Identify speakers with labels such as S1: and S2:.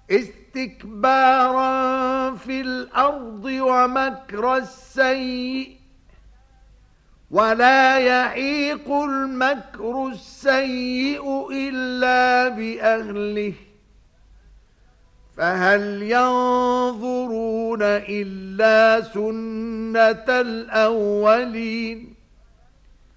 S1: استكبارا في الأرض ومكر السيء ولا يحيق المكر السيء إلا بأهله فهل ينظرون إلا سنة الأولين